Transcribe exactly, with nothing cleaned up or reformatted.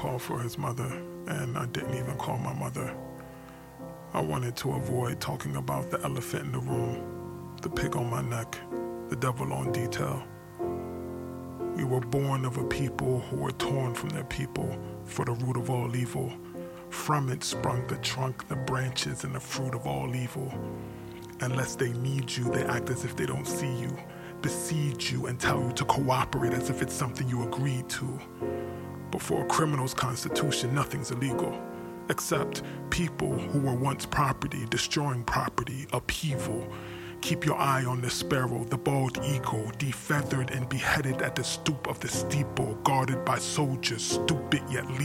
call for his mother, and I didn't even call my mother. I wanted to avoid talking about the elephant in the room, the pig on my neck, the devil on detail. We were born of a people who were torn from their people for the root of all evil. From it sprung the trunk, the branches, and the fruit of all evil. Unless they need you, they act as if they don't see you, besiege you and tell you to cooperate as if it's something you agreed to. But for a criminal's constitution, nothing's illegal, except people who were once property, destroying property, upheaval. Keep your eye on the sparrow, the bald eagle, defeathered and beheaded at the stoop of the steeple, guarded by soldiers, stupid yet lethal.